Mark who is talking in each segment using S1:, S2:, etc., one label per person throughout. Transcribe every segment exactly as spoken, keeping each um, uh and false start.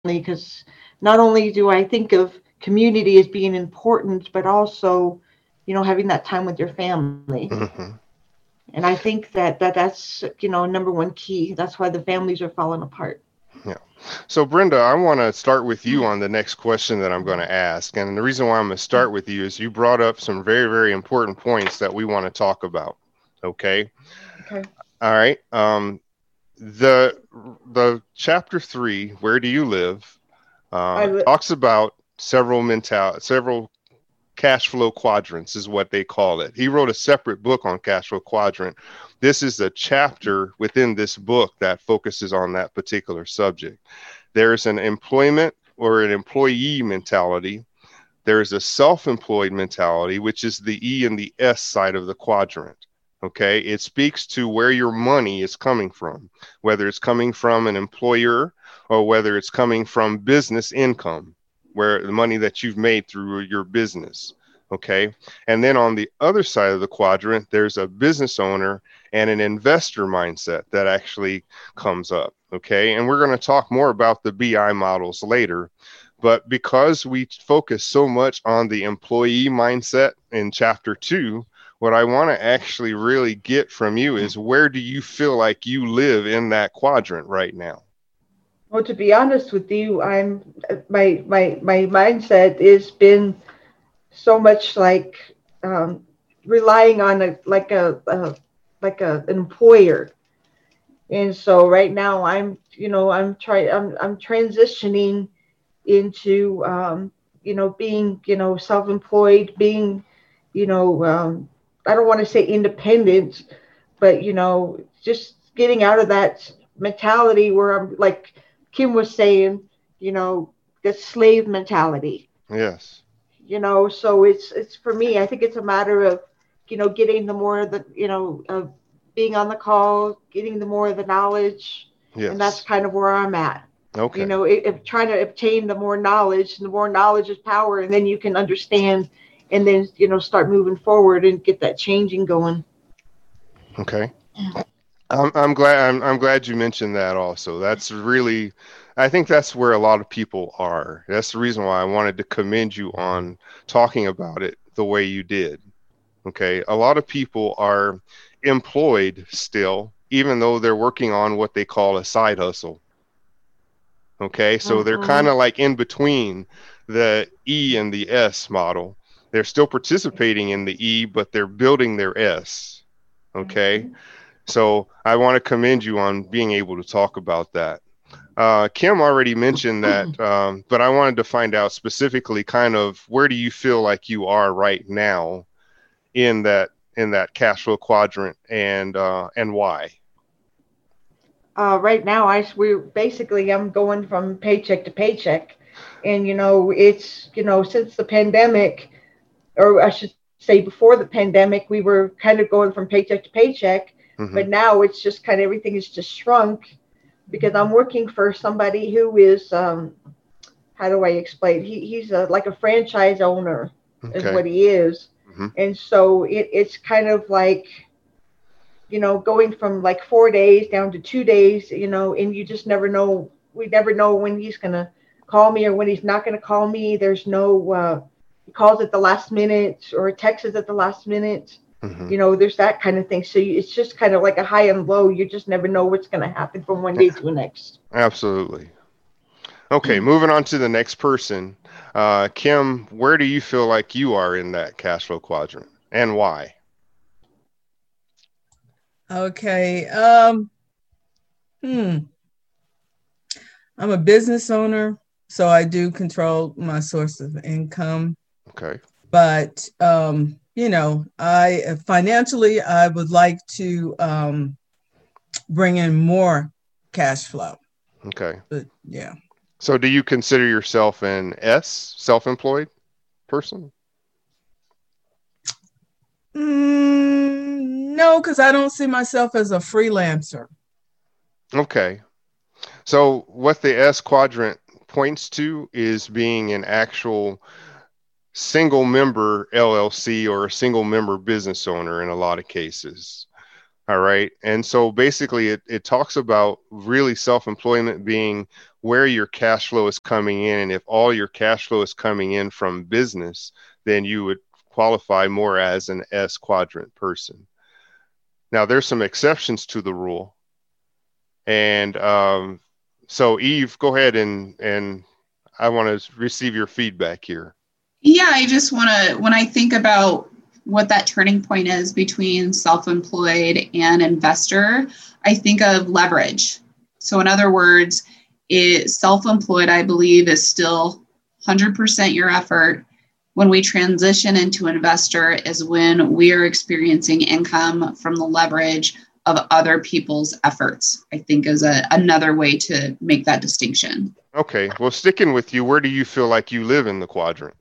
S1: because not only do I think of community as being important, but also, you know, having that time with your family.
S2: Hmm.
S1: And I think that, that that's, you know, number one key. That's why the families are falling apart.
S2: Yeah. So, Brenda, I want to start with you on the next question that I'm going to ask. And the reason why I'm going to start with you is you brought up some very, very important points that we want to talk about. Okay.
S1: Okay.
S2: All right. Um, the the chapter three, Where Do You Live,
S1: I
S2: uh,
S1: li-
S2: talks about several mental several cash flow quadrants is what they call it. He wrote a separate book on cash flow quadrant. This is a chapter within this book that focuses on that particular subject. There's an employment or an employee mentality. There's a self-employed mentality, which is the E and the S side of the quadrant. Okay. It speaks to where your money is coming from, whether it's coming from an employer or whether it's coming from business income, where the money that you've made through your business. Okay. And then on the other side of the quadrant, there's a business owner and an investor mindset that actually comes up. Okay. And we're going to talk more about the B I models later. But because we focus so much on the employee mindset in chapter two, what I want to actually really get from you is where do you feel like you live in that quadrant right now?
S1: well, to be honest with you, I'm my my my mindset has been so much like um, relying on a like a, a like a an employer. And so right now I'm, you know, I'm trying, I'm, I'm transitioning into, um, you know, being, you know, self-employed, being, you know, um, I don't want to say independent, but, you know, just getting out of that mentality where I'm like Kim was saying, you know, the slave mentality,
S2: Yes.
S1: you know, so it's, it's for me, I think it's a matter of, you know, getting the more of the, you know, of being on the call, getting the more of the knowledge, and that's
S2: Yes.
S1: kind of where I'm at. You
S2: Okay.
S1: know, it, it, trying to obtain the more knowledge, and the more knowledge is power, and then you can understand, and then you know start moving forward and get that changing going.
S2: Okay. I'm I'm glad I'm I'm glad you mentioned that also. That's really I think that's where a lot of people are. That's the reason why I wanted to commend you on talking about it the way you did. Okay. A lot of people are employed still, even though they're working on what they call a side hustle. Okay. So they're kind
S1: Mm-hmm.
S2: of like in between the E and the S model. They're still participating in the E, but they're building their S. Okay.
S1: Mm-hmm.
S2: So I want to commend you on being able to talk about that. Uh, Kim already mentioned that, um, but I wanted to find out specifically kind of where do you feel like you are right now in that in that cash flow quadrant and uh, and why?
S1: Uh, right now, I we basically I'm going from paycheck to paycheck, and you know it's you know since the pandemic, or I should say before the pandemic, we were kind of going from paycheck to paycheck, but
S2: Hmm.
S1: now it's just kind of everything is just shrunk because I'm working for somebody who is um, how do I explain? He he's a, like a franchise owner is
S2: Okay.
S1: what he is,
S2: Hmm.
S1: and so it, it's kind of like you know going from like four days down to two days, you know, and you just never know. We never know when he's gonna call me or when he's not gonna call me. There's no uh, he calls at the last minute or texts at the last minute.
S2: Hmm.
S1: You know, there's that kind of thing. So you, it's just kind of like a high and low. You just never know what's going to happen from one day to the next.
S2: Absolutely. Okay, moving on to the next person. Uh, Kim, where do you feel like you are in that cash flow quadrant and why?
S3: Okay. Um, hmm. I'm a business owner, so I do control my source of income.
S2: Okay.
S3: But um, you know, I financially I would like to um, bring in more cash flow.
S2: Okay.
S3: But yeah.
S2: So do you consider yourself an S, self-employed person?
S3: Mm, no, because I don't see myself as a freelancer.
S2: Okay. So what the S quadrant points to is being an actual single member L L C or a single member business owner in a lot of cases. All right. And so basically it, it talks about really self-employment being where your cash flow is coming in. And if all your cash flow is coming in from business, then you would qualify more as an S quadrant person. Now, there's some exceptions to the rule. And um, so, Eve, go ahead and, and I want to receive your feedback here.
S4: Yeah, I just want to, when I think about what that turning point is between self-employed and investor, I think of leverage. So in other words, it, self-employed, I believe, is still one hundred percent your effort. When we transition into investor is when we are experiencing income from the leverage of other people's efforts, I think is a, another way to make that distinction.
S2: Okay. Well, sticking with you, where do you feel like you live in the quadrant?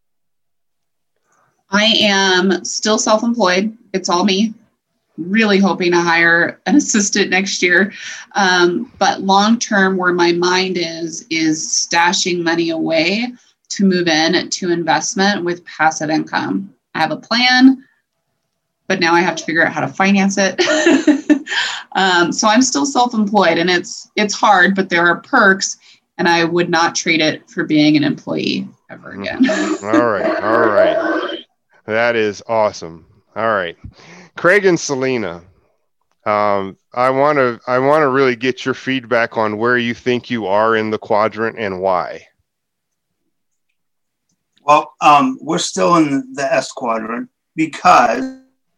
S4: I am still self-employed. It's all me. Really hoping to hire an assistant next year. Um, but long-term, where my mind is, is stashing money away to move in to investment with passive income. I have a plan, but now I have to figure out how to finance it. um, so I'm still self-employed, and it's it's hard, but there are perks, and I would not trade it for being an employee ever again.
S2: All right. All right. That is awesome. All right. Craig and Selena, um, I want to I want to really get your feedback on where you think you are in the quadrant and why.
S5: Well, um, we're still in the S quadrant because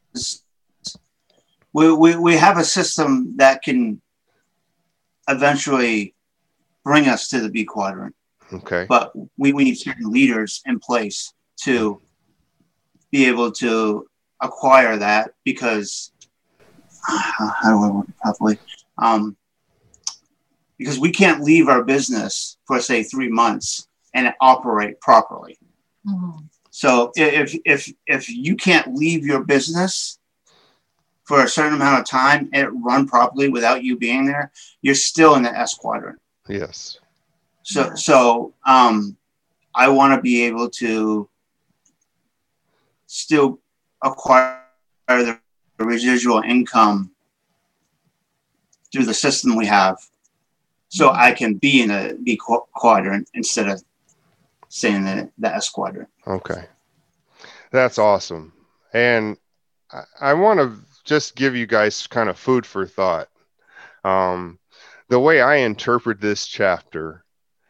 S5: we, we, we have a system that can eventually bring us to the B quadrant.
S2: Okay.
S5: But we, we need certain leaders in place to be able to acquire that, because uh, how do I work it properly? Um, because we can't leave our business for, say, three months and operate properly. Mm-hmm. So if if if you can't leave your business for a certain amount of time and it run properly without you being there, you're still in the S quadrant.
S2: Yes.
S5: So
S4: Yeah.
S5: so um, I want to be able to still acquire the residual income through the system we have, so I can be in a B qu- quadrant instead of staying in the, the S quadrant.
S2: Okay. That's awesome. And I, I want to just give you guys kind of food for thought. Um, the way I interpret this chapter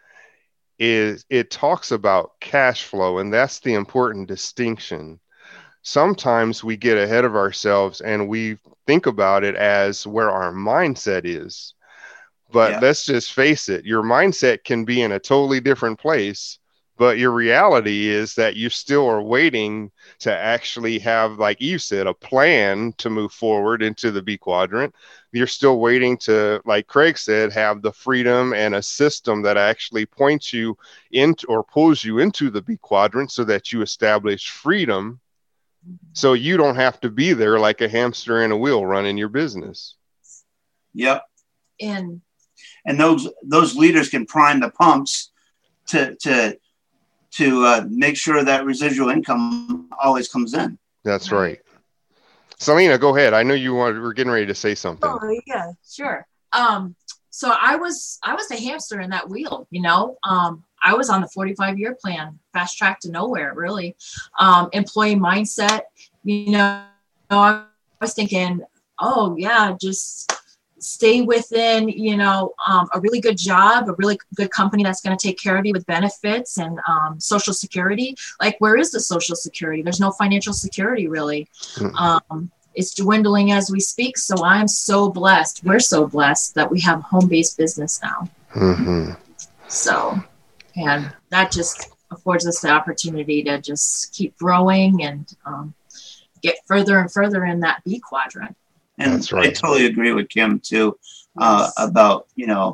S2: is it talks about cash flow, and that's the important distinction. Sometimes we get ahead of ourselves and we think about it as where our mindset is. But
S5: Yeah.
S2: let's just face it, your mindset can be in a totally different place, but your reality is that you still are waiting to actually have, like Eve said, a plan to move forward into the B quadrant. You're still waiting to, like Craig said, have the freedom and a system that actually points you into or pulls you into the B quadrant so that you establish freedom. So you don't have to be there like a hamster in a wheel running your business.
S5: Yep.
S6: And
S5: and those those leaders can prime the pumps to to to uh, make sure that residual income always comes in.
S2: That's right. Selena, go ahead. I know you wanted, were getting ready to say something.
S6: oh yeah, sure. Um, so I was I was the hamster in that wheel, you know. Um, I was on the forty-five year plan, fast track to nowhere, really. Um, employee mindset, you know, I was thinking, oh yeah, just stay within, you know, um, a really good job, a really good company that's going to take care of you with benefits and um, social security. Like, where is the social security? There's no financial security, really. Mm-hmm. Um, it's dwindling as we speak. So I'm so blessed. We're so blessed that we have home-based business now.
S2: Mm-hmm.
S6: So, and that just affords us the opportunity to just keep growing and um, get further and further in that B quadrant.
S5: And
S2: That's right.
S5: I totally agree with Kim too, uh,
S6: Yes.
S5: about, you know,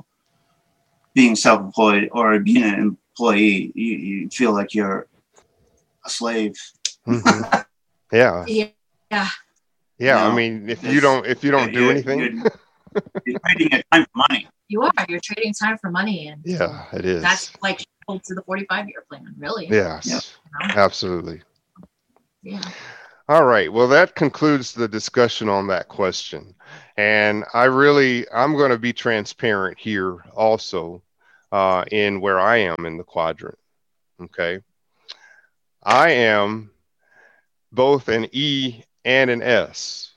S5: being self-employed or being an employee. You, you feel like you're a slave.
S2: Mm-hmm. Yeah.
S6: Yeah.
S2: Yeah.
S5: No,
S2: I mean, if you
S5: it's-
S2: don't, if you don't do
S5: You're-
S2: anything,
S5: You're, you're trading your time for money.
S6: You are. You're trading time for money. And
S2: yeah, it is.
S6: that's like to the forty-five year plan, really.
S2: Yes,
S5: Yeah.
S6: You know?
S2: absolutely.
S6: Yeah.
S2: All right. Well, that concludes the discussion on that question. And I really, I'm going to be transparent here also. uh, in where I am in the quadrant. Okay. I am both an E and an S.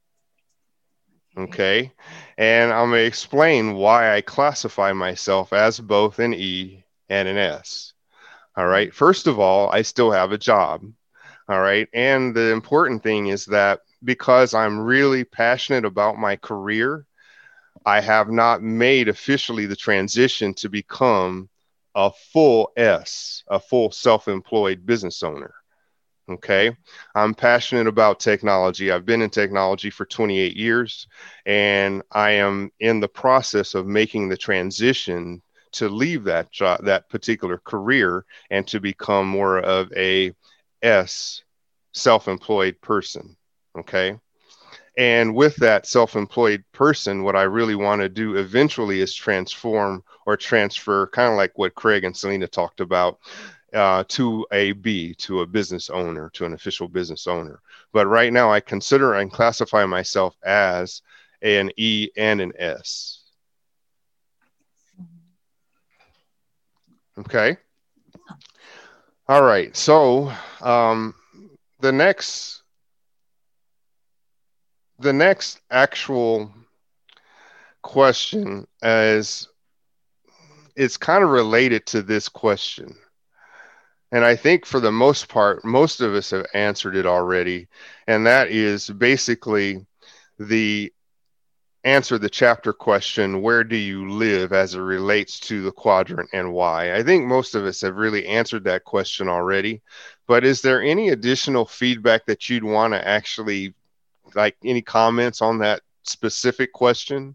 S2: Okay. And I'm going to explain why I classify myself as both an E and an S. All right. First of all, I still have a job. All right. And the important thing is that because I'm really passionate about my career, I have not made officially the transition to become a full S, a full self-employed business owner. Okay. I'm passionate about technology. I've been in technology for twenty-eight years, and I am in the process of making the transition to leave that job, that particular career, and to become more of a S, self-employed person. Okay. And with that self-employed person, what I really want to do eventually is transform or transfer, kind of like what Craig and Selena talked about, uh, to a B, to a business owner, to an official business owner. But right now I consider and classify myself as an E and an S. Okay. All right. So um, the next The next actual question is, it's kind of related to this question. And I think for the most part, most of us have answered it already. And that is basically the answer the chapter question, where do you live, as it relates to the quadrant and why? I think most of us have really answered that question already. But is there any additional feedback that you'd want to actually, like, any comments on that specific question?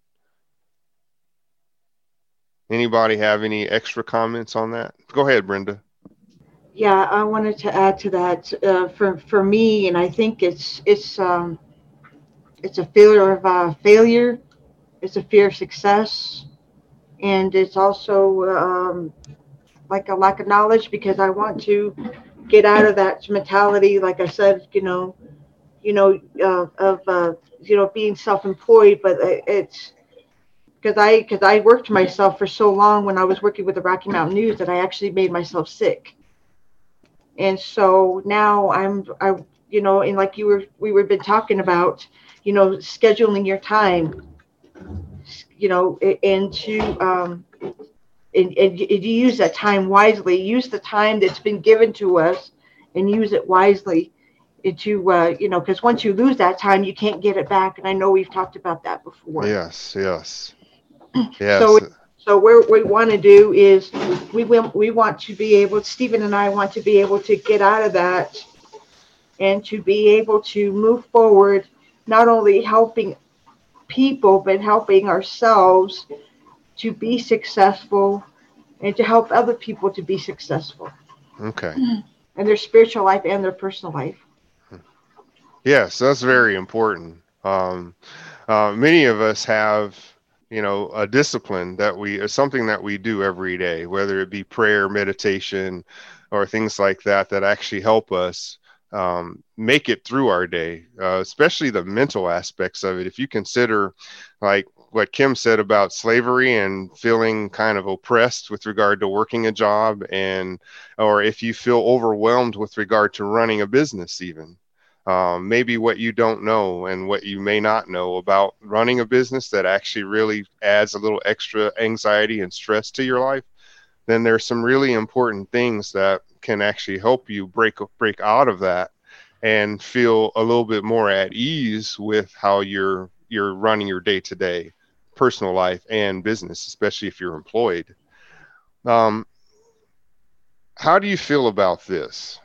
S2: Anybody have any extra comments on that? Go ahead, Brenda.
S1: Yeah, I wanted to add to that. Uh, for for me, and I think it's it's um, it's a fear of uh, failure. It's a fear of success, and it's also um, like a lack of knowledge, because I want to get out of that mentality. Like I said, you know, you know, uh, of uh, you know, being self-employed, but it's because I because I worked myself for so long when I was working with the Rocky Mountain News that I actually made myself sick. And so now I'm, I, you know, and like you were, we were been talking about, you know, scheduling your time, you know, and to, um, and, and you use that time wisely. Use the time that's been given to us, and use it wisely. To, uh, you know, because once you lose that time, you can't get it back. And I know we've talked about that before.
S2: Yes, yes, yes.
S1: So, so what we want to do is we will, we want to be able, Stephen and I want to be able to get out of that and to be able to move forward, not only helping people, but helping ourselves to be successful and to help other people to be successful.
S2: Okay.
S1: In their spiritual life and their personal life.
S2: Yes, that's very important. Um, uh, many of us have, you know, a discipline that we, is something that we do every day, whether it be prayer, meditation, or things like that, that actually help us um, make it through our day, uh, especially the mental aspects of it. If you consider, like what Kim said about slavery and feeling kind of oppressed with regard to working a job, and, or if you feel overwhelmed with regard to running a business, even. Um, maybe what you don't know and what you may not know about running a business that actually really adds a little extra anxiety and stress to your life, then there's some really important things that can actually help you break break out of that and feel a little bit more at ease with how you're you're running your day-to-day personal life and business, especially if you're employed. Um, how do you feel about this?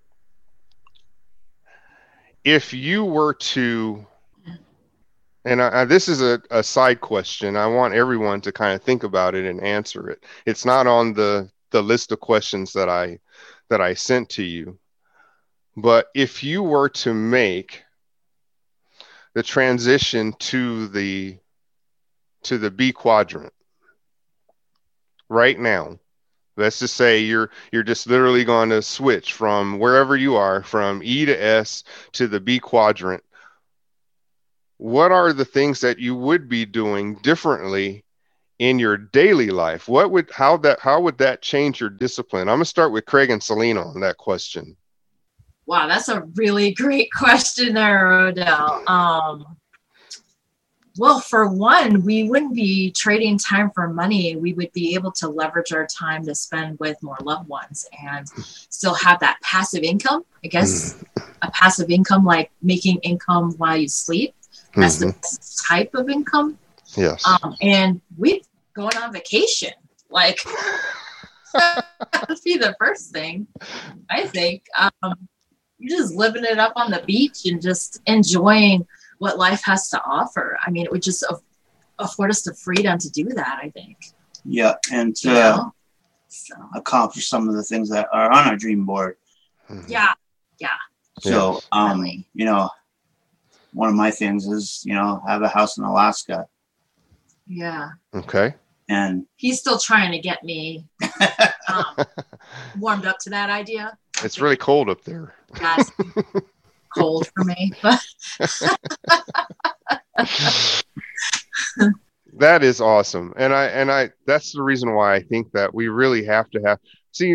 S2: If you were to, and I, I, this is a, a side question, I want everyone to kind of think about it and answer it. It's not on the, the list of questions that I that I sent to you. But if you were to make the transition to the to the B quadrant right now, let's just say you're you're just literally going to switch from wherever you are, from E to S to the B quadrant. What are the things that you would be doing differently in your daily life, what would how that how would that change your discipline? I'm gonna start with Craig and Selena on that question.
S6: Wow, that's a really great question there, Odell. Um, well, for one, we wouldn't be trading time for money. We would be able to leverage our time to spend with more loved ones and still have that passive income. I guess mm. a passive income, like making income while you sleep. That's mm-hmm. the best type of income.
S2: Yes.
S6: Um, and we going on vacation, like that would be the first thing. I think um, you're just living it up on the beach and just enjoying what life has to offer. I mean, it would just af- afford us the freedom to do that, I think.
S5: Yeah, and to uh, so. accomplish some of the things that are on our dream board.
S6: Mm-hmm. Yeah, yeah.
S5: So, yes. um, you know, one of my things is, you know, have a house in Alaska.
S6: Yeah.
S2: Okay.
S5: And
S6: he's still trying to get me um, warmed up to that idea.
S2: It's really cold up there.
S6: That's cold for me. But
S2: that is awesome. And I and I that's the reason why I think that we really have to have see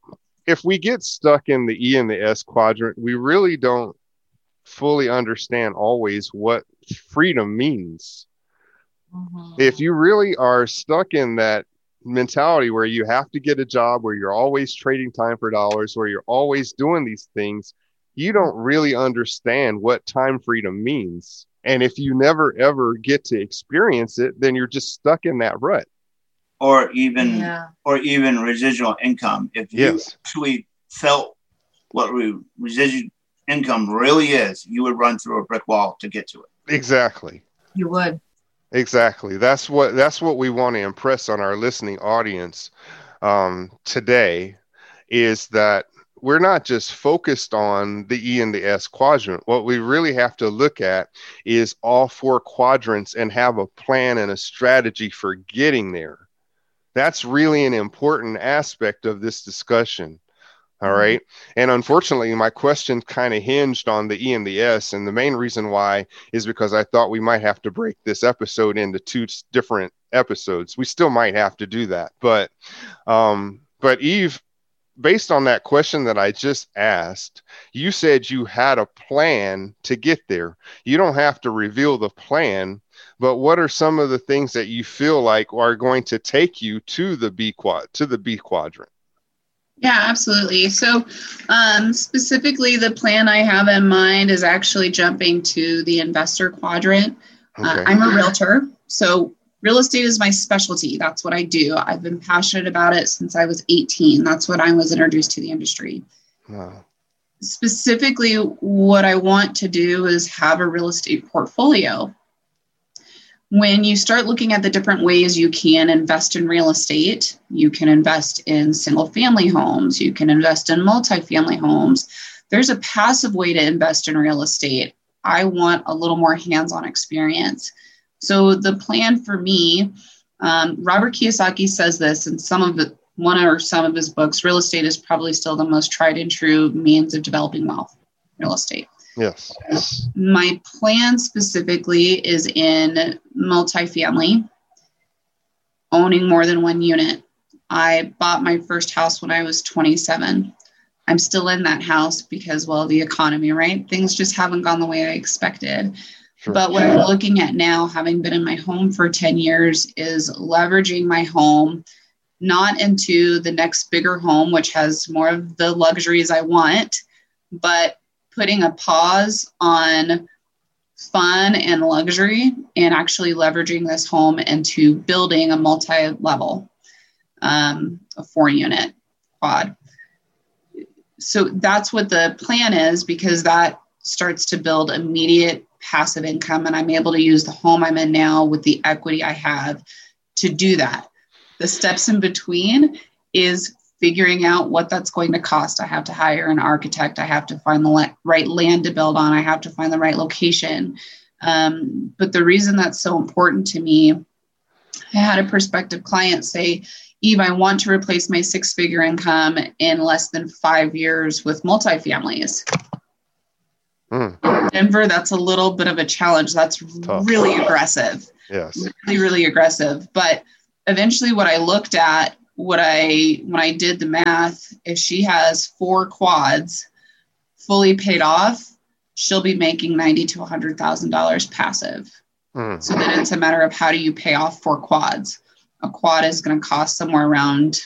S2: if we get stuck in the E and the S quadrant, we really don't fully understand always what freedom means. Mm-hmm. If you really are stuck in that mentality where you have to get a job, where you're always trading time for dollars, where you're always doing these things, you don't really understand what time freedom means. And if you never ever get to experience it, then you're just stuck in that rut.
S5: Or even,
S6: yeah.
S5: or even residual income. If you
S2: yes.
S5: actually felt what re- residual income really is, you would run through a brick wall to get to it.
S2: Exactly.
S6: You would.
S2: Exactly. That's what that's what we want to impress on our listening audience um, today, is that we're not just focused on the E and the S quadrant. What we really have to look at is all four quadrants and have a plan and a strategy for getting there. That's really an important aspect of this discussion. All right. And unfortunately, my question kind of hinged on the E and the S. And the main reason why is because I thought we might have to break this episode into two different episodes. We still might have to do that. But, um, but Eve, based on that question that I just asked, you said you had a plan to get there. You don't have to reveal the plan, but what are some of the things that you feel like are going to take you to the B quad, to the B quadrant?
S4: Yeah, absolutely. So um, specifically, the plan I have in mind is actually jumping to the investor quadrant. Okay. Uh, I'm a realtor, so real estate is my specialty. That's what I do. I've been passionate about it since I was eighteen. That's when I was introduced to the industry.
S2: Wow.
S4: Specifically, what I want to do is have a real estate portfolio. When you start looking at the different ways you can invest in real estate, you can invest in single family homes, you can invest in multifamily homes. There's a passive way to invest in real estate. I want a little more hands-on experience. So the plan for me, um, Robert Kiyosaki says this in some of the, one or some of his books, real estate is probably still the most tried and true means of developing wealth, real estate.
S2: Yes.
S4: My plan specifically is in multifamily, owning more than one unit. I bought my first house when I was twenty-seven. I'm still in that house because, well, the economy, right? Things just haven't gone the way I expected. Sure. But what I'm looking at now, having been in my home for ten years, is leveraging my home, not into the next bigger home, which has more of the luxuries I want, but putting a pause on fun and luxury and actually leveraging this home into building a multi-level, um, a four unit quad. So that's what the plan is, because that starts to build immediate passive income, and I'm able to use the home I'm in now with the equity I have to do that. The steps in between is figuring out what that's going to cost. I have to hire an architect. I have to find the le- right land to build on. I have to find the right location. Um, but the reason that's so important to me, I had a prospective client say, Eve, I want to replace my six-figure income in less than five years with multifamilies. Mm. Denver, that's a little bit of a challenge. That's Tough. Really aggressive.
S2: Yes.
S4: Really, really aggressive. But eventually what I looked at, what I, when I did the math, if she has four quads fully paid off, she'll be making ninety to a hundred thousand dollars passive. Mm. So then it's a matter of how do you pay off four quads? A quad is going to cost somewhere around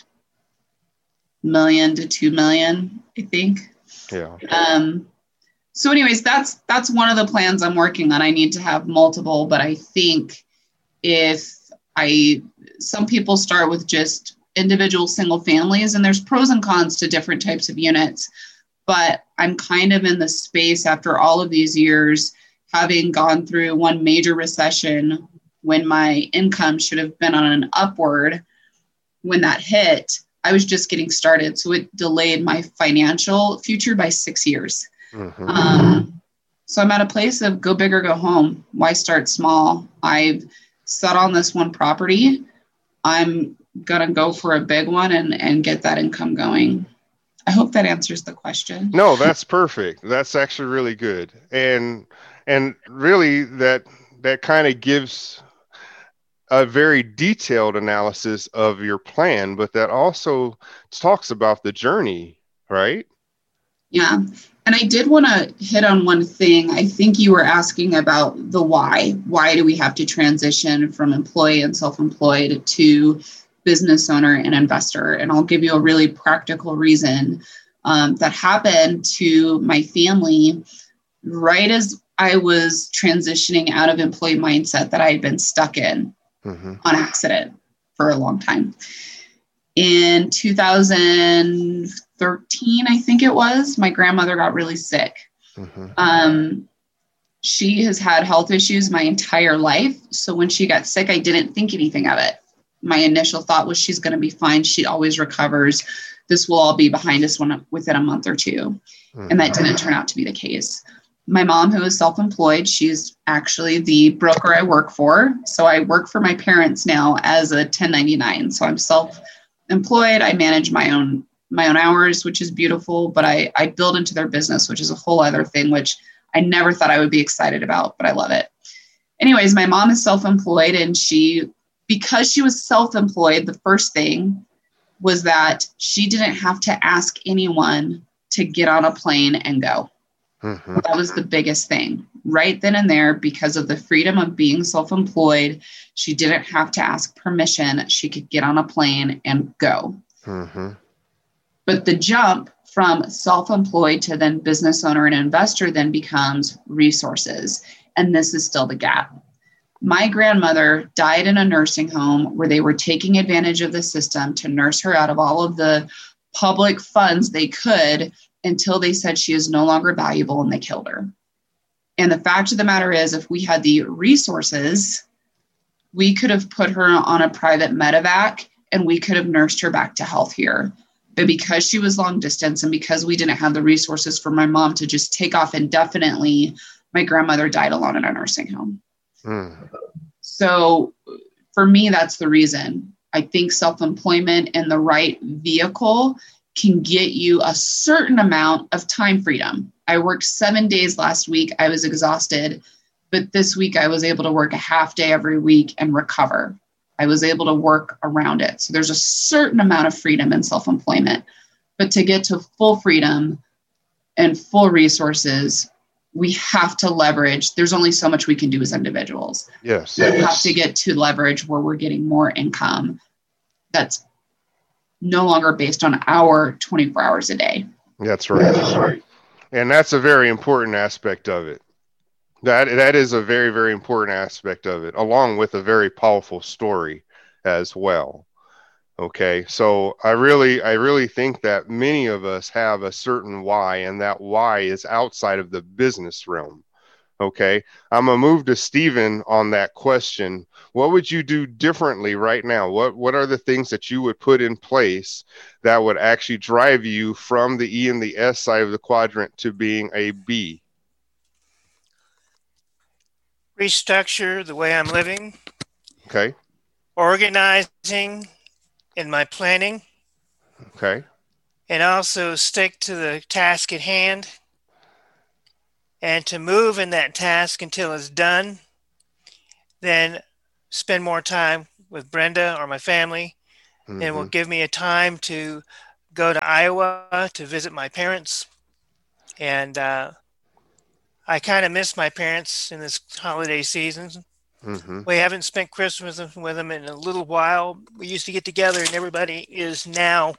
S4: million to two million, I think.
S2: Yeah.
S4: Um, so anyways, that's, that's one of the plans I'm working on. I need to have multiple, but I think if I, some people start with just individual single families, and there's pros and cons to different types of units, but I'm kind of in the space after all of these years, having gone through one major recession when my income should have been on an upward. When that hit, I was just getting started. So it delayed my financial future by six years. Mm-hmm. Um, so I'm at a place of go big or go home. Why start small? I've set on this one property. I'm going to go for a big one and, and get that income going. I hope that answers the question.
S2: No, that's perfect. That's actually really good. And, and really that, that kind of gives a very detailed analysis of your plan, but that also talks about the journey, right?
S4: Yeah. And I did want to hit on one thing. I think you were asking about the why. Why do we have to transition from employee and self-employed to business owner and investor? And I'll give you a really practical reason um, that happened to my family right as I was transitioning out of employee mindset that I had been stuck in mm-hmm. on accident for a long time. In two thousand thirteen, I think it was, my grandmother got really sick. Mm-hmm. Um, she has had health issues my entire life. So when she got sick, I didn't think anything of it. My initial thought was she's going to be fine. She always recovers. This will all be behind us when, within a month or two. Mm-hmm. And that didn't turn out to be the case. My mom, who is self-employed, she's actually the broker I work for. So I work for my parents now as a ten ninety-nine. So I'm self-employed. I manage my own my own hours, which is beautiful, but I, I build into their business, which is a whole other thing, which I never thought I would be excited about, but I love it. Anyways, my mom is self-employed, and she, because she was self-employed, the first thing was that she didn't have to ask anyone to get on a plane and go. Mm-hmm. That was the biggest thing right then and there. Because of the freedom of being self-employed, she didn't have to ask permission. She could get on a plane and go. Mm-hmm. But the jump from self-employed to then business owner and investor then becomes resources. And this is still the gap. My grandmother died in a nursing home where they were taking advantage of the system to nurse her out of all of the public funds they could until they said she is no longer valuable and they killed her. And the fact of the matter is, if we had the resources, we could have put her on a private medevac and we could have nursed her back to health here. But because she was long distance and because we didn't have the resources for my mom to just take off indefinitely, my grandmother died alone in a nursing home. Mm. So for me, that's the reason. I think self-employment and the right vehicle can get you a certain amount of time freedom. I worked seven days last week. I was exhausted, but this week I was able to work a half day every week and recover. I was able to work around it. So there's a certain amount of freedom in self-employment, but to get to full freedom and full resources, we have to leverage. There's only so much we can do as individuals.
S2: Yes.
S4: We
S2: yes.
S4: have to get to leverage where we're getting more income that's no longer based on our twenty-four hours a day.
S2: That's right. That's right. And that's a very important aspect of it. That that is a very, very important aspect of it, along with a very powerful story as well. Okay, so I really, I really think that many of us have a certain why, and that why is outside of the business realm. Okay, I'm gonna move to Stephen on that question. What would you do differently right now? What What are the things that you would put in place that would actually drive you from the E and the S side of the quadrant to being a B?
S7: Restructure the way I'm living.
S2: Okay.
S7: Organizing in my planning.
S2: Okay.
S7: And also stick to the task at hand. And to move in that task until it's done. Then spend more time with Brenda or my family,
S2: Mm-hmm.
S7: and it will give me a time to go to Iowa to visit my parents. And uh, I kind of miss my parents in this holiday season.
S2: Mm-hmm.
S7: We haven't spent Christmas with them in a little while. We used to get together, and everybody is now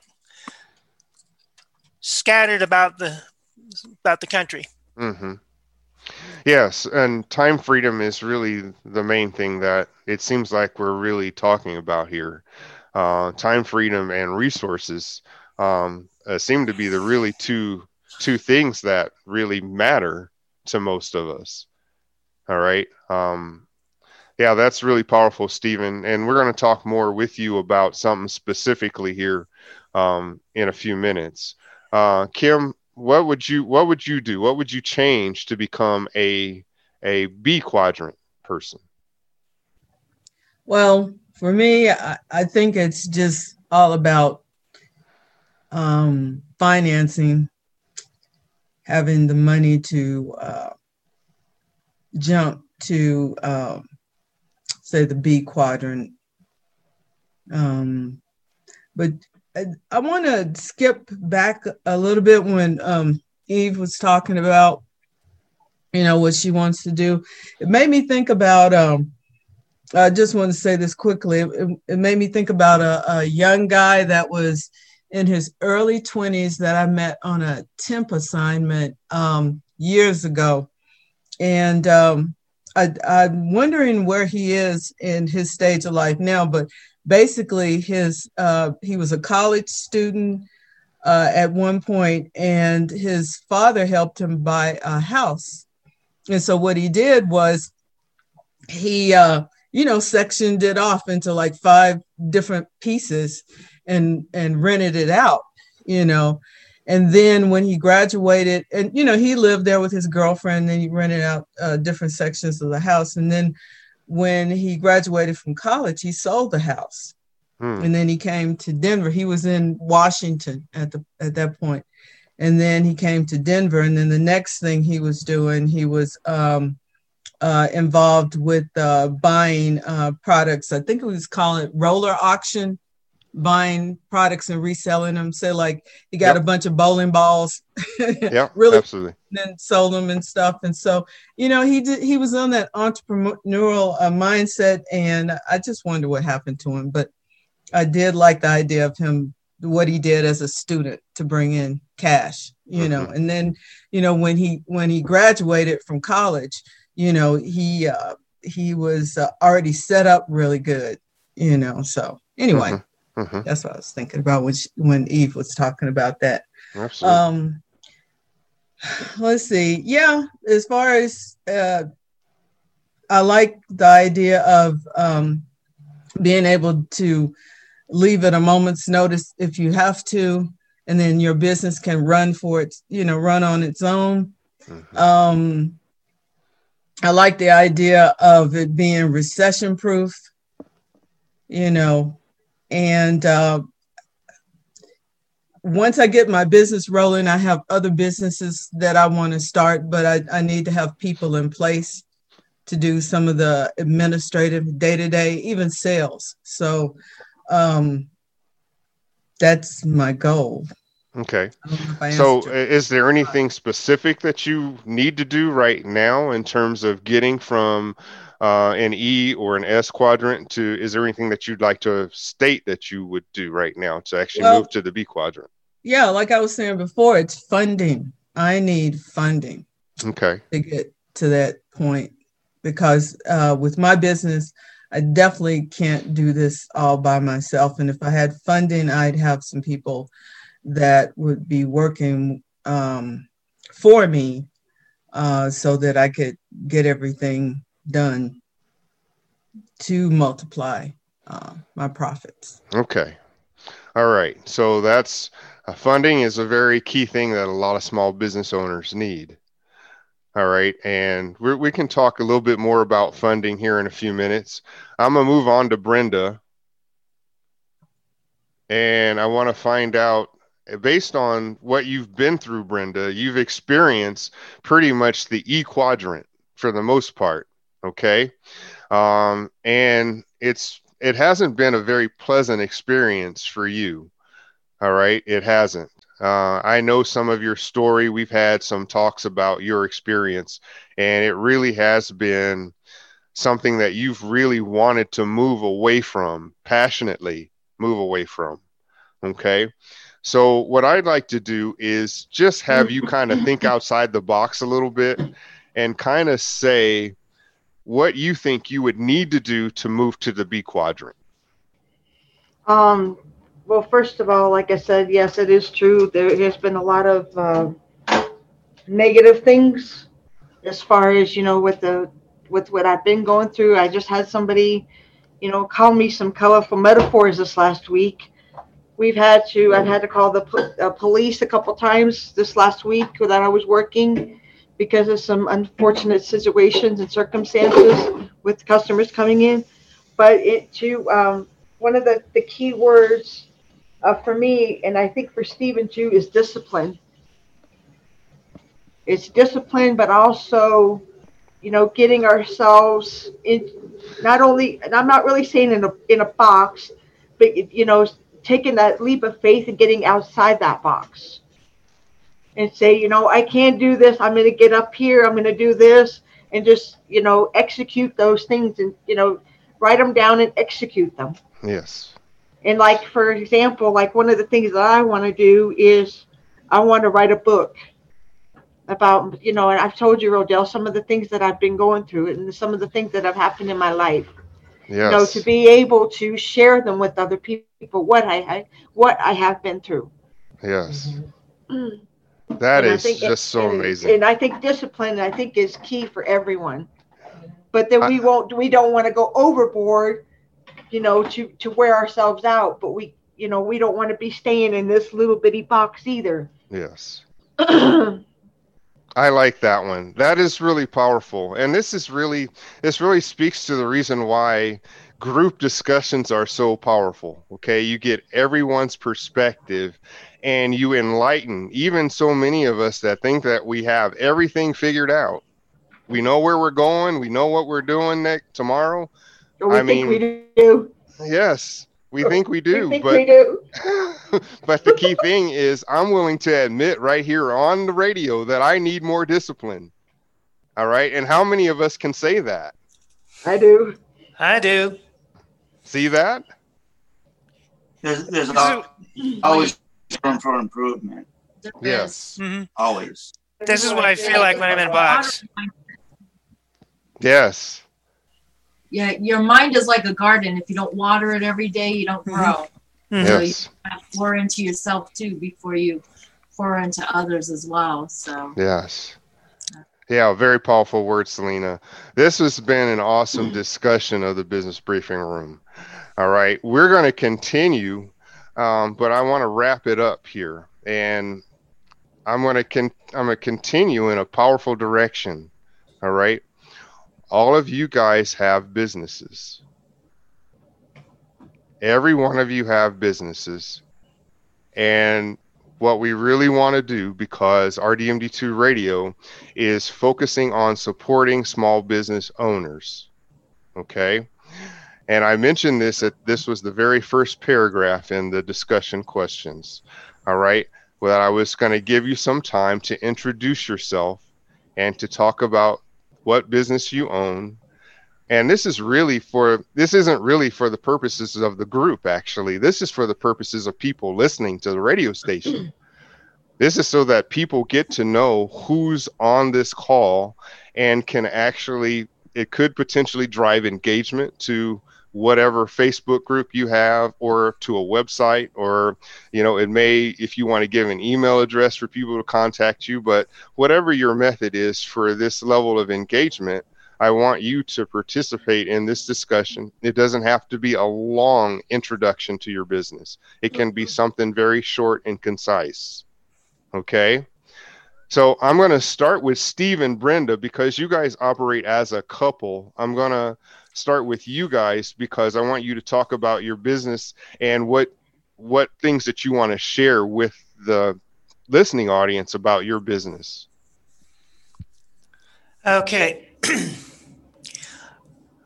S7: scattered about the about the country.
S2: Mm-hmm. Yes, and time freedom is really the main thing that it seems like we're really talking about here. Uh, time freedom and resources um, uh, seem to be the really two two things that really matter to most of us. All right. Um, yeah, that's really powerful, Stephen. And we're going to talk more with you about something specifically here um, in a few minutes. Uh, Kim, what would you what would you do? What would you change to become a a B quadrant person?
S3: Well, for me, I, I think it's just all about um, financing, having the money to uh, jump to, um, say, the B quadrant. Um, but I, I want to skip back a little bit when um, Eve was talking about, you know, what she wants to do. It made me think about, um, I just want to say this quickly. It, it made me think about a, a young guy that was in his early twenties that I met on a temp assignment um, years ago. And um, I, I'm wondering where he is in his stage of life now, but basically his uh, he was a college student uh, at one point, and his father helped him buy a house. And so what he did was he, uh, you know, sectioned it off into like five different pieces and and rented it out, you know. And then when he graduated, and, you know, he lived there with his girlfriend, and he rented out uh, different sections of the house. And then when he graduated from college, he sold the house. Hmm. And then he came to Denver. He was in Washington at the at that point. And then he came to Denver. And then the next thing he was doing, he was um, uh, involved with uh, buying uh, products. I think it was calling it roller auction, buying products and reselling them. So like he got yep. a bunch of bowling balls.
S2: Yeah,
S3: really,
S2: absolutely.
S3: And then sold them and stuff. And so, you know, he did, he was on that entrepreneurial uh, mindset. And I just wonder what happened to him. But I did like the idea of him, what he did as a student to bring in cash, you mm-hmm. know. And then, you know, when he when he graduated from college, you know, he uh, he was uh, already set up really good, you know. So anyway, mm-hmm. Mm-hmm. that's what I was thinking about when she, when Eve was talking about that.
S2: Absolutely.
S3: Um, let's see. Yeah, as far as uh, I like the idea of um, being able to leave at a moment's notice if you have to, and then your business can run for its, you know, run on its own. Mm-hmm. Um, I like the idea of it being recession proof, you know, and uh, once I get my business rolling, I have other businesses that I want to start, but I, I need to have people in place to do some of the administrative day-to-day, even sales. So um, that's my goal.
S2: Okay. So is there anything specific that you need to do right now in terms of getting from uh, an E or an S quadrant to, is there anything that you'd like to state that you would do right now to actually well, move to the B quadrant?
S3: Yeah, like I was saying before, it's funding. I need funding.
S2: Okay.
S3: To get to that point, because uh, with my business, I definitely can't do this all by myself. And if I had funding, I'd have some people that would be working um, for me uh, so that I could get everything done to multiply uh, my profits.
S2: Okay. All right. So that's uh, funding is a very key thing that a lot of small business owners need. All right. And we're, we can talk a little bit more about funding here in a few minutes. I'm going to move on to Brenda. And I want to find out, based on what you've been through, Brenda, you've experienced pretty much the E quadrant for the most part. Okay. Um, and it's, it hasn't been a very pleasant experience for you. All right. It hasn't. Uh, I know some of your story. We've had some talks about your experience, and it really has been something that you've really wanted to move away from, passionately move away from. Okay. So what I'd like to do is just have you kind of think outside the box a little bit and kind of say what you think you would need to do to move to the B quadrant.
S1: Um, well, first of all, like I said, yes, it is true. There has been a lot of uh, negative things as far as, you know, with the with what I've been going through. I just had somebody, you know, call me some colorful metaphors this last week. We've had to, I've had to call the po- uh, police a couple times this last week that I was working because of some unfortunate situations and circumstances with customers coming in. But it too, um, one of the, the key words uh, for me, and I think for Stephen too, is discipline. It's discipline, but also, you know, getting ourselves in, not only, and I'm not really saying in a in a box, but, you know, taking that leap of faith and getting outside that box and say, you know, I can't do this. I'm going to get up here. I'm going to do this, and just, you know, execute those things and, you know, write them down and execute them.
S2: Yes.
S1: And like, for example, like one of the things that I want to do is I want to write a book about, you know, and I've told you, Rodell, some of the things that I've been going through and some of the things that have happened in my life.
S2: Yes.
S1: You know, to be able to share them with other people, what I, I what I have been through.
S2: Yes.
S1: Mm-hmm.
S2: That
S1: and
S2: is just
S1: and,
S2: so
S1: and,
S2: amazing.
S1: And I think discipline, I think, is key for everyone. But then we I, won't, we don't want to go overboard, you know, to, to wear ourselves out. But we, you know, we don't want to be staying in this little bitty box either.
S2: Yes. I like that one. That is really powerful. And this is really, this really speaks to the reason why group discussions are so powerful. Okay. You get everyone's perspective and you enlighten even so many of us that think that we have everything figured out. We know where we're going. We know what we're doing next tomorrow.
S1: Or we
S2: I
S1: think
S2: mean,
S1: we do.
S2: Yes, we think we do.
S1: We think
S2: but,
S1: we do.
S2: But the key thing is I'm willing to admit right here on the radio that I need more discipline. All right. And how many of us can say that?
S1: I do.
S7: I do.
S2: See that?
S5: There's, there's always room for improvement.
S2: Yes.
S7: Mm-hmm.
S5: Always.
S7: This is what I feel like when I'm in a box.
S2: Yes.
S6: Yeah, your mind is like a garden. If you don't water it every day, you don't grow.
S7: Mm-hmm.
S6: So
S2: Yes.
S6: you have to pour into yourself too before you pour into others as well. So
S2: Yes. Yeah, very powerful words, Selena. This has been an awesome discussion of the Business Briefing Room. All right, we're going to continue, um, but I want to wrap it up here, and I'm going to con- I'm going to continue in a powerful direction. All right, all of you guys have businesses. Every one of you have businesses, and what we really want to do, because R D M D two Radio is focusing on supporting small business owners. Okay. And I mentioned this, that this was the very first paragraph in the discussion questions. All right. Well, I was going to give you some time to introduce yourself and to talk about what business you own. And this is really for, this isn't really for the purposes of the group, actually. This is for the purposes of people listening to the radio station. This is so that people get to know who's on this call and can actually, it could potentially drive engagement to whatever Facebook group you have, or to a website, or, you know, it may, if you want to give an email address for people to contact you, but whatever your method is for this level of engagement, I want you to participate in this discussion. It doesn't have to be a long introduction to your business. It can be something very short and concise. Okay. So I'm going to start with Steve and Brenda, because you guys operate as a couple. I'm going to start with you guys because I want you to talk about your business and what what things that you want to share with the listening audience about your business.
S7: Okay.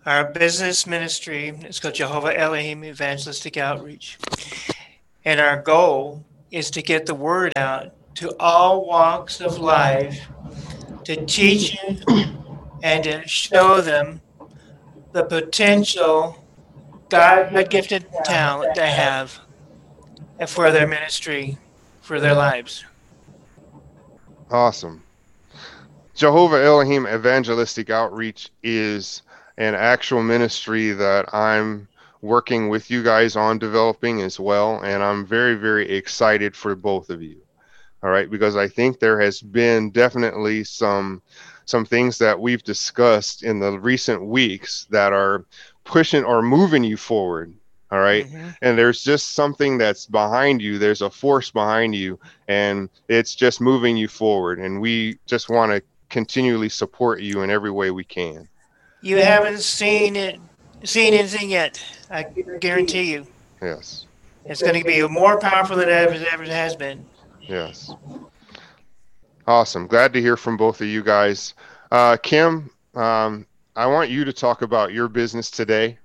S7: Our business ministry is called Jehovah Elohim Evangelistic Outreach. And our goal is to get the word out to all walks of life, to teach and to show them the potential God-gifted talent they have for their ministry, for their lives.
S2: Awesome. Jehovah Elohim Evangelistic Outreach is an actual ministry that I'm working with you guys on developing as well, and I'm very, very excited for both of you. All right, because I think there has been definitely some some things that we've discussed in the recent weeks that are pushing or moving you forward. All right. Mm-hmm. And there's just something that's behind you. There's a force behind you, and it's just moving you forward. And we just want to continually support you in every way we can.
S7: You haven't seen it, seen anything yet. I guarantee you.
S2: Yes.
S7: It's going to be more powerful than it ever, ever has been.
S2: Yes. Awesome. Glad to hear from both of you guys. Uh, Kim, um, I want you to talk about your business today.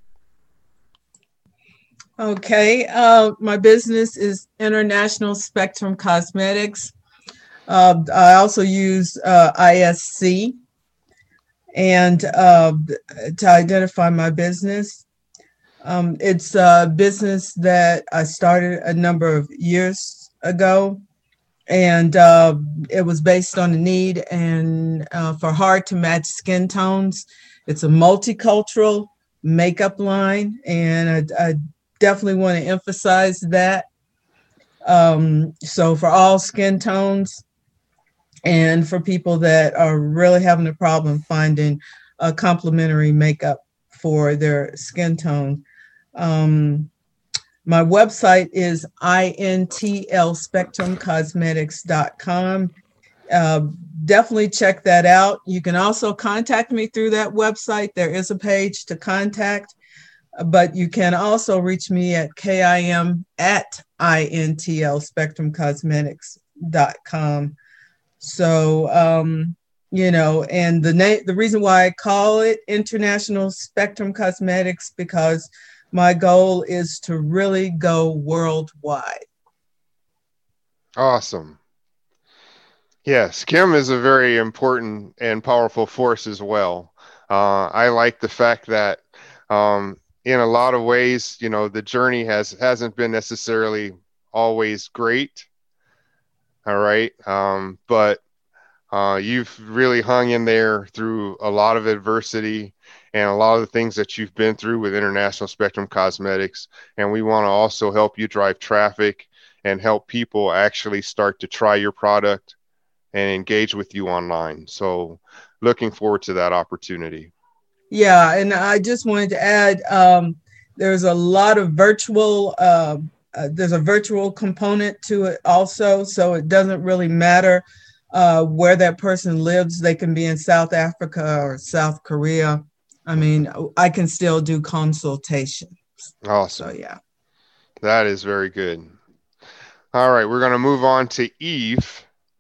S3: Okay. Uh, my business is International Spectrum Cosmetics. Uh, I also use uh, I S C and uh, to identify my business. Um, it's a business that I started a number of years ago, and uh, it was based on the need and uh, for hard to match skin tones. It's a multicultural makeup line, and I, I definitely want to emphasize that. Um, so for all skin tones, and for people that are really having a problem finding a complementary makeup for their skin tone. Um, my website is I N T L spectrum cosmetics dot com. Uh, definitely check that out. You can also contact me through that website. There is a page to contact, but you can also reach me at K I M at I N T L spectrum cosmetics dot com. So, um, you know, and the name, the reason why I call it International Spectrum Cosmetics, because my goal is to really go worldwide.
S2: Awesome. Yes, Kim is a very important and powerful force as well. Uh, I like the fact that um, in a lot of ways, you know, the journey has, hasn't been necessarily always great. All right. Um, but uh, you've really hung in there through a lot of adversity and a lot of the things that you've been through with International Spectrum Cosmetics. And we want to also help you drive traffic and help people actually start to try your product and engage with you online. So looking forward to that opportunity.
S3: Yeah. And I just wanted to add, um, there's a lot of virtual, uh, uh, there's a virtual component to it also. So it doesn't really matter uh, where that person lives. They can be in South Africa or South Korea. I mean, I can still do consultations.
S2: Awesome.
S3: So, yeah.
S2: That is very good. All right. We're going to move on to Eve.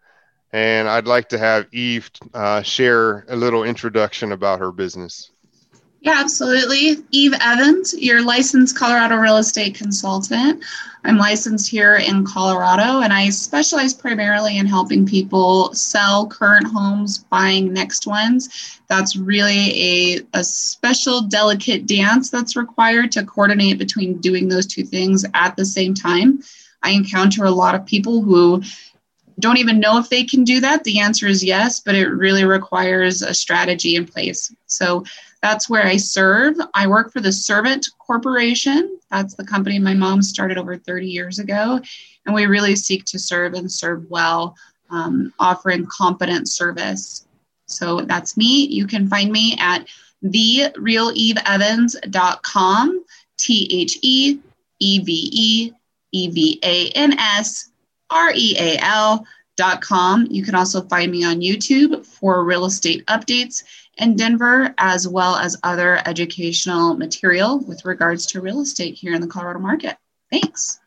S2: And I'd like to have Eve uh, share a little introduction about her business.
S4: Yeah, absolutely. Eve Evans, your licensed Colorado real estate consultant. I'm licensed here in Colorado, and I specialize primarily in helping people sell current homes, buying next ones. That's really a, a special, delicate dance that's required to coordinate between doing those two things at the same time. I encounter a lot of people who don't even know if they can do that. The answer is yes, but it really requires a strategy in place. So that's where I serve. I work for the Servant Corporation. That's the company my mom started over thirty years ago. And we really seek to serve and serve well, um, offering competent service. So that's me. You can find me at the real eve evans dot com, T H E E V E E V A N S R E A L dot com. You can also find me on YouTube for real estate updates in Denver, as well as other educational material with regards to real estate here in the Colorado market. Thanks.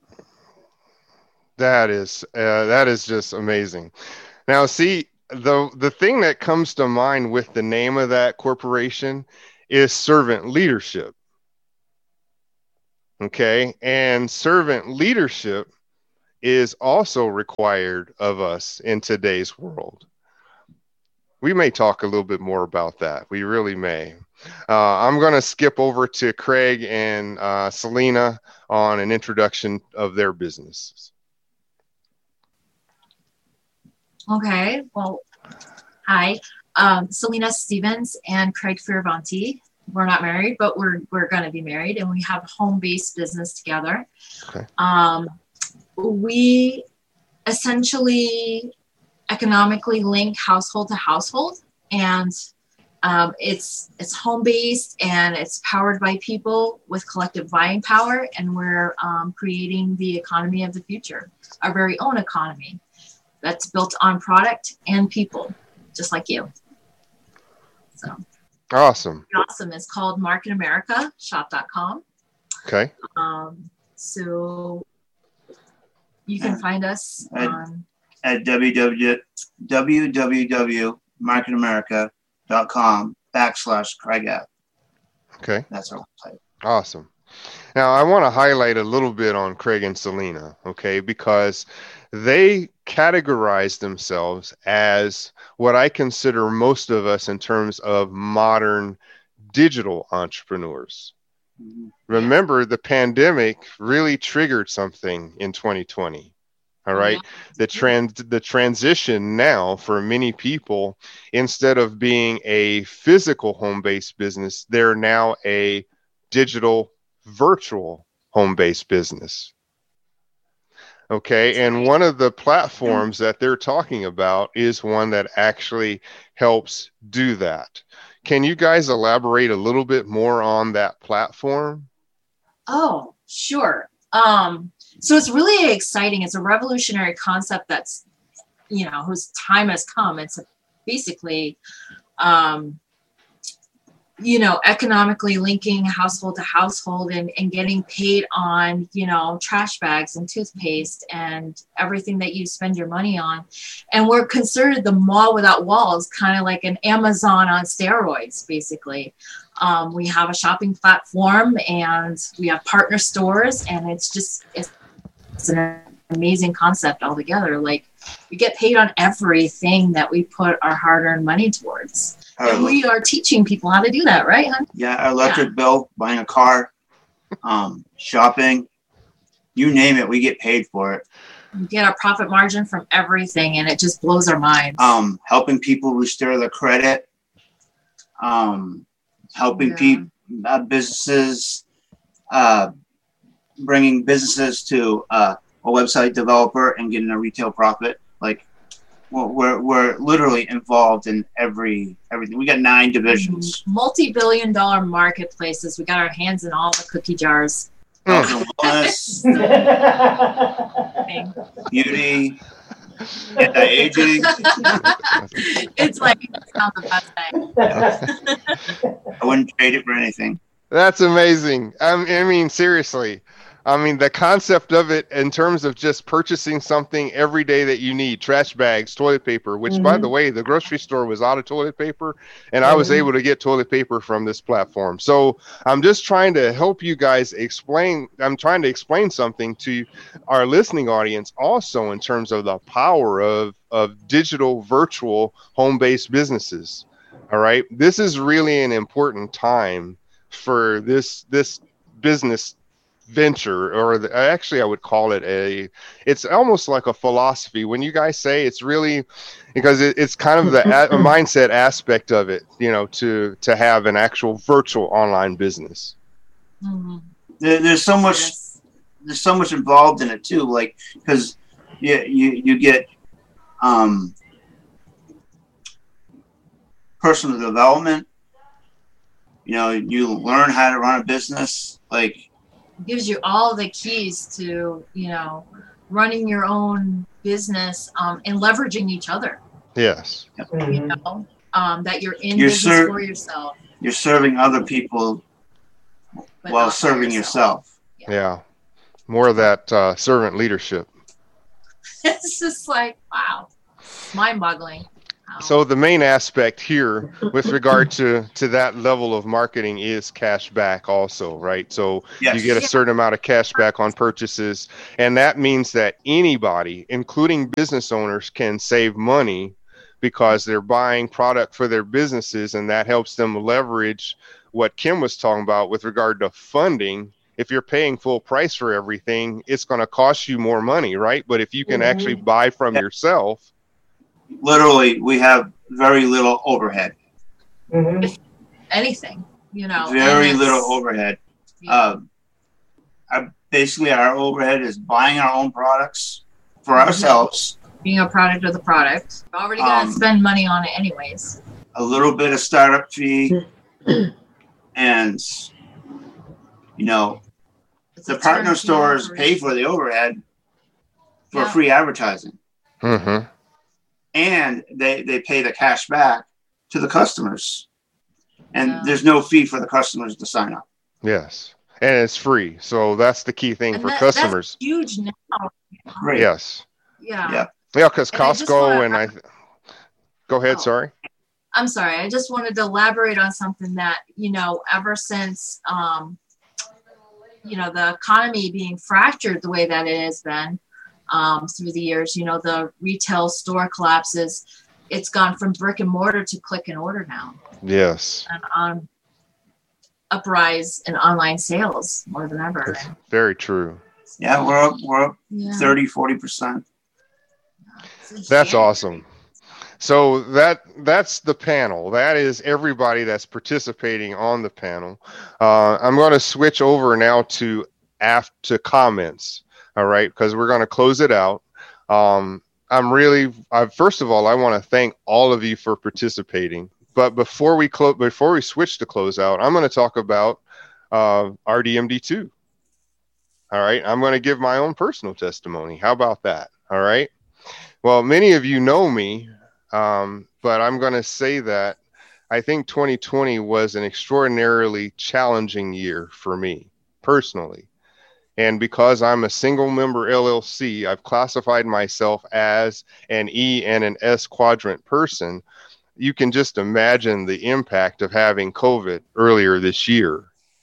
S2: That is uh, that is just amazing. Now, see, the the thing that comes to mind with the name of that corporation is servant leadership. Okay. And servant leadership is also required of us in today's world. We may talk a little bit more about that. We really may. Uh, I'm going to skip over to Craig and uh, Selena on an introduction of their businesses.
S6: Okay. Well, hi, um, Selena Stevens and Craig Fioravanti. We're not married, but we're we're going to be married, and we have a home-based business together.
S2: Okay.
S6: Um, we essentially economically link household to household, and um, it's it's home-based and it's powered by people with collective buying power, and we're um, creating the economy of the future, our very own economy that's built on product and people, just like you. So.
S2: Awesome.
S6: Awesome. It's called Market America Shop dot com.
S2: Okay.
S6: Um, so you can find us
S5: at,
S6: on
S5: at www dot market america dot com backslash Craig F.
S2: Okay.
S5: That's our website.
S2: Awesome. Now, I want to highlight a little bit on Craig and Selena, okay, because they categorize themselves as what I consider most of us in terms of modern digital entrepreneurs. Mm-hmm. Remember, the pandemic really triggered something in twenty twenty. All right. Yeah. The trans the transition now for many people, instead of being a physical home-based business, they're now a digital virtual home-based business. Okay. And one of the platforms that they're talking about is one that actually helps do that. Can you guys elaborate a little bit more on that platform?
S6: Oh, sure. Um, so it's really exciting. It's a revolutionary concept that's, you know, whose time has come. It's basically, um, you know, economically linking household to household and, and getting paid on, you know, trash bags and toothpaste and everything that you spend your money on. And we're considered the mall without walls, kind of like an Amazon on steroids, basically. Um, we have a shopping platform and we have partner stores, and it's just, it's, it's an amazing concept altogether. Like, we get paid on everything that we put our hard-earned money towards. And we are teaching people how to do that, right, hon?
S5: Yeah, our electric yeah. bill, buying a car, um, shopping, you name it, we get paid for it.
S6: We get our profit margin from everything, and it just blows our minds.
S5: Um, helping people restore their credit, um, helping yeah. people, uh, businesses, uh, bringing businesses to uh, a website developer and getting a retail profit, like. We're we're literally involved in every everything. We got nine divisions.
S6: Multi-billion dollar marketplaces. We got our hands in all the cookie jars.
S5: Health and wellness, beauty, anti-aging.
S6: It's like it's not the best thing.
S5: I wouldn't trade it for anything.
S2: That's amazing. I I mean, seriously. I mean, the concept of it in terms of just purchasing something every day that you need, trash bags, toilet paper, which, mm-hmm. by the way, the grocery store was out of toilet paper, and mm-hmm. I was able to get toilet paper from this platform. So I'm just trying to help you guys explain. I'm trying to explain something to our listening audience also in terms of the power of, of digital, virtual, home-based businesses. All right. This is really an important time for this, this business venture, or the, actually I would call it a, it's almost like a philosophy. When you guys say, it's really because it, it's kind of the a, mindset aspect of it, you know, to to have an actual virtual online business.
S5: Mm-hmm. There, there's so much yes. there's so much involved in it too, like because you you you get um personal development, you know, you learn how to run a business, like
S6: gives you all the keys to, you know, running your own business um, and leveraging each other.
S2: Yes.
S6: You know, um, that you're in you're business ser- for yourself.
S5: You're serving other people but while serving yourself.
S2: yourself. Yeah. yeah. More of that uh, servant leadership.
S6: It's just like, wow, mind-boggling.
S2: So the main aspect here with regard to, to that level of marketing is cash back also, right? So
S5: Yes.
S2: you get a certain amount of cash back on purchases, and that means that anybody, including business owners, can save money because they're buying product for their businesses, and that helps them leverage what Kim was talking about with regard to funding. If you're paying full price for everything, it's going to cost you more money, right? But if you can mm-hmm. actually buy from
S5: yeah.
S2: yourself,
S5: literally, we have very little overhead.
S6: Mm-hmm. If anything, you know,
S5: very little overhead. Yeah. Uh, I, basically, our overhead is buying our own products for mm-hmm. ourselves.
S6: Being a product of the product. We're already going to um, spend money on it anyways.
S5: A little bit of startup fee. And, you know, it's the partner stores pay for the overhead for yeah. free advertising.
S2: Mm-hmm.
S5: And they, they pay the cash back to the customers. And
S6: yeah.
S5: there's no fee for the customers to sign up.
S2: Yes. And it's free. So that's the key thing
S6: and
S2: for
S6: that,
S2: customers.
S6: That's huge now.
S5: Great.
S2: Yes.
S6: Yeah.
S5: Yeah.
S2: Yeah, because Costco and I... Go ahead, oh. sorry.
S6: I'm sorry. I just wanted to elaborate on something that, you know, ever since, um, you know, the economy being fractured the way that it has been, Um, through the years, you know, the retail store collapses, it's gone from brick and mortar to click and order now.
S2: Yes.
S6: And on uprise in online sales more than ever.
S2: That's very true.
S5: Yeah, we're up, we're up yeah. thirty, forty percent.
S2: That's awesome. So that that's the panel. That is everybody that's participating on the panel. Uh, I'm going to switch over now to after comments. All right, because we're going to close it out. Um, I'm really, I, first of all, I want to thank all of you for participating. But before we close, before we switch to close out, I'm going to talk about uh, R D M D two. All right, I'm going to give my own personal testimony. How about that? All right. Well, many of you know me, um, but I'm going to say that I think twenty twenty was an extraordinarily challenging year for me personally. And because I'm a single member L L C, I've classified myself as an E and an S quadrant person. You can just imagine the impact of having COVID earlier this year.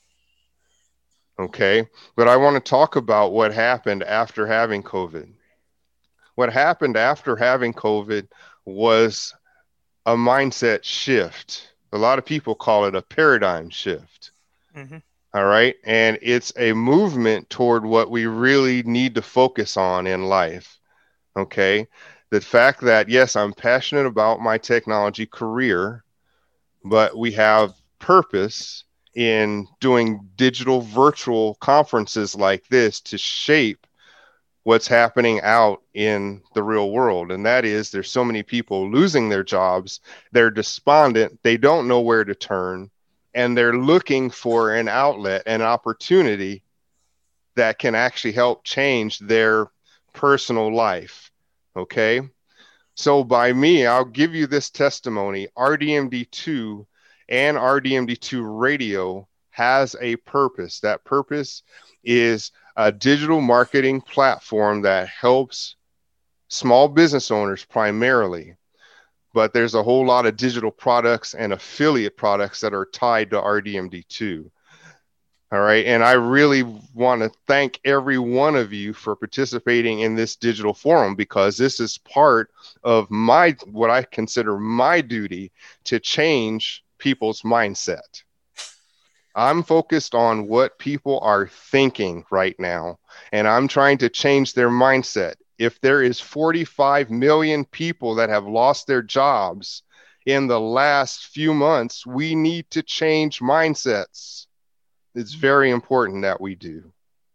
S2: Okay, but I want to talk about what happened after having COVID. What happened after having COVID was a mindset shift. A lot of people call it a paradigm shift. Mm-hmm. All right. And it's a movement toward what we really need to focus on in life. Okay. The fact that, yes, I'm passionate about my technology career, but we have purpose in doing digital virtual conferences like this to shape what's happening out in the real world. And that is, there's so many people losing their jobs. They're despondent. They don't know where to turn. And they're looking for an outlet, an opportunity that can actually help change their personal life. Okay. So by me, I'll give you this testimony. R D M D two and R D M D two radio has a purpose. That purpose is a digital marketing platform that helps small business owners primarily. But there's a whole lot of digital products and affiliate products that are tied to R D M D two. All right. And I really want to thank every one of you for participating in this digital forum, because this is part of my, what I consider my duty to change people's mindset. I'm focused on what people are thinking right now, and I'm trying to change their mindset. If there is forty-five million people that have lost their jobs in the last few months, we need to change mindsets. It's very important that we do.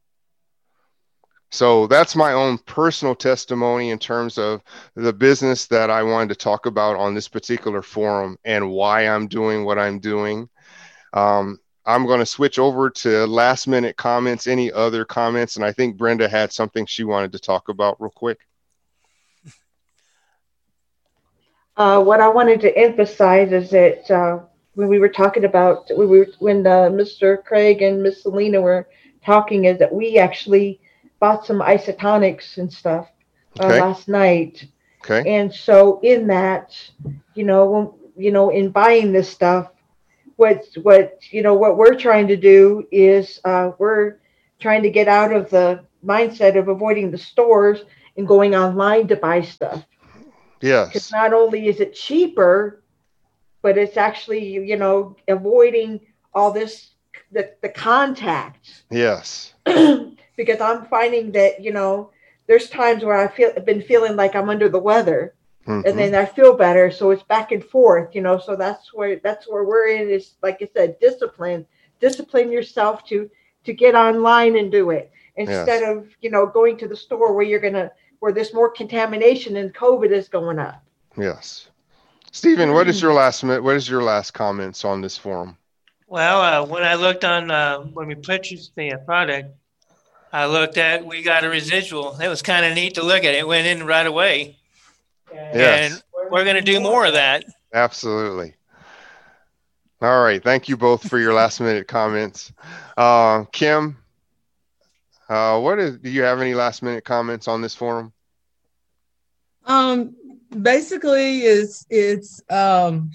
S2: So that's my own personal testimony in terms of the business that I wanted to talk about on this particular forum and why I'm doing what I'm doing. Um, I'm going to switch over to last minute comments, any other comments. And I think Brenda had something she wanted to talk about real quick.
S1: Uh, what I wanted to emphasize is that uh, when we were talking about, when, we were, when uh, Mister Craig and Miss Selena were talking, is that we actually bought some isotonics and stuff uh,
S2: okay.
S1: last night.
S2: Okay.
S1: And so in that, you know, when, you know, in buying this stuff, what, what, you know, what we're trying to do is uh, we're trying to get out of the mindset of avoiding the stores and going online to buy stuff.
S2: Yes.
S1: Because not only is it cheaper, but it's actually, you know, avoiding all this, the, the contact.
S2: Yes.
S1: Because I'm finding that, you know, there's times where I feel been feeling like I'm under the weather, mm-hmm. and then I feel better. So it's back and forth, you know. So that's where that's where we're in. Is like I said, discipline, discipline yourself to to get online and do it instead yes. of you know going to the store where you're gonna where there's more contamination and COVID is going up.
S2: Yes, Stephen, what is your last what is your last comments on this forum?
S7: Well, uh, when I looked on uh, when we purchased the product. I looked at, we got a residual. It was kind of neat to look at. It went in right away.
S2: Yes.
S7: And we're going to do more of that.
S2: Absolutely. All right. Thank you both for your last minute comments. Uh, Kim, uh, what is, do you have any last minute comments on this forum?
S3: Um, basically it's, it's, um,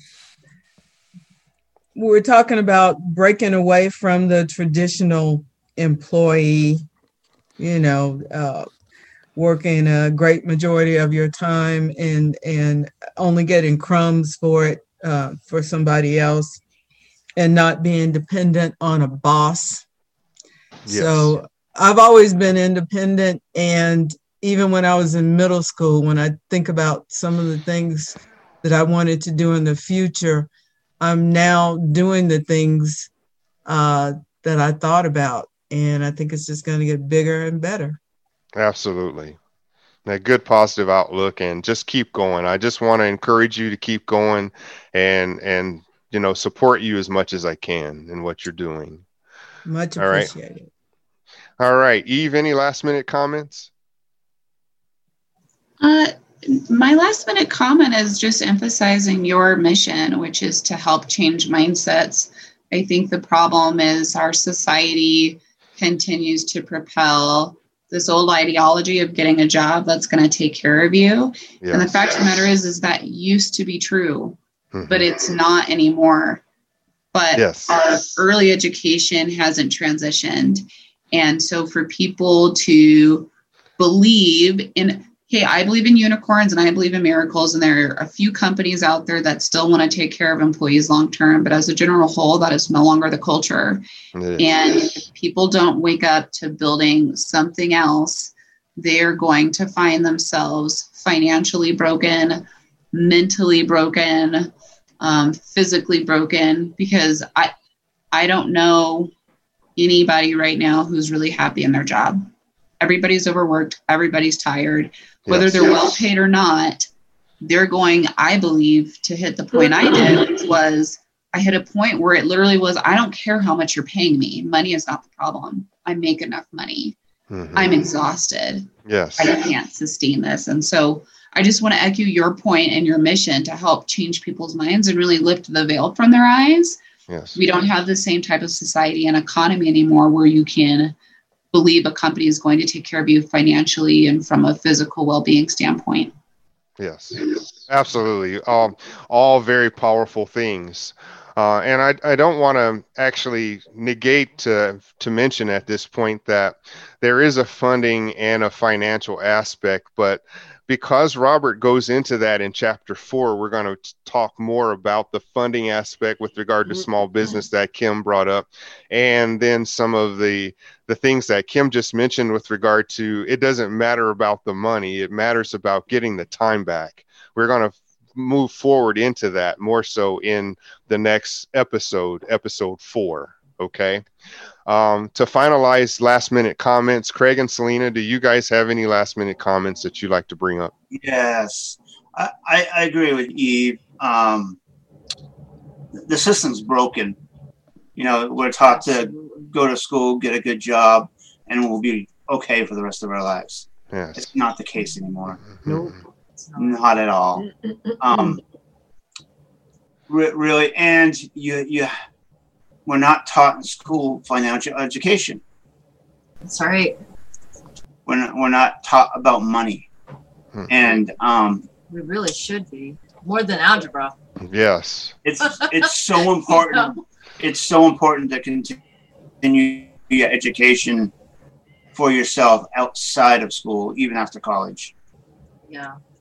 S3: we're talking about breaking away from the traditional employee, you know, uh, working a great majority of your time and and only getting crumbs for it uh, for somebody else, and not being dependent on a boss. Yes. So I've always been independent, and even when I was in middle school, when I think about some of the things that I wanted to do in the future, I'm now doing the things uh, that I thought about. And I think it's just going to get bigger and better.
S2: Absolutely. A good positive outlook, and just keep going. I just want to encourage you to keep going and, and, you know, support you as much as I can in what you're doing.
S3: Much appreciated.
S2: All right. All right. Eve, any last minute comments?
S4: Uh, my last minute comment is just emphasizing your mission, which is to help change mindsets. I think the problem is our society continues to propel this old ideology of getting a job that's going to take care of you. Yes. And the fact of the matter is, is that used to be true, mm-hmm. but it's not anymore. But yes. our early education hasn't transitioned. And so for people to believe in, hey, I believe in unicorns and I believe in miracles, and there are a few companies out there that still want to take care of employees long term, but as a general whole, that is no longer the culture. Yes. And if people don't wake up to building something else, they're going to find themselves financially broken, mentally broken, um, physically broken, because I I don't know anybody right now who's really happy in their job. Everybody's overworked, everybody's tired. Whether yes. they're well paid or not, they're going, I believe, to hit the point I did, which was I hit a point where it literally was, I don't care how much you're paying me. Money is not the problem. I make enough money. Mm-hmm. I'm exhausted.
S2: Yes.
S4: I can't sustain this. And so I just want to echo your point and your mission to help change people's minds and really lift the veil from their eyes.
S2: Yes.
S4: We don't have the same type of society and economy anymore where you can believe a company is going to take care of you financially and from a physical well-being standpoint.
S2: Yes, absolutely. Um, all very powerful things. Uh, and I, I don't want to actually negate to, to mention at this point that there is a funding and a financial aspect, but because Robert goes into that in chapter four, we're going to talk more about the funding aspect with regard to small business that Kim brought up, and then some of the the things that Kim just mentioned with regard to it doesn't matter about the money, it matters about getting the time back. We're going to move forward into that more so in the next episode, episode four. Okay. Um, to finalize last minute comments, Craig and Selena, do you guys have any last minute comments that you'd like to bring up?
S5: Yes, I, I, I agree with Eve. Um, the system's broken. You know, we're taught to go to school, get a good job, and we'll be okay for the rest of our lives.
S2: Yes.
S5: It's not the case anymore.
S1: Nope.
S5: Not at all. Um, re- really, and you you. We're not taught in school financial education.
S6: That's right.
S5: We're not, we're not taught about money.
S2: Hmm.
S5: And um,
S6: We really should be more than algebra.
S2: Yes.
S5: It's it's so important. It's so important to continue your education for yourself outside of school, even after college.
S6: Yeah.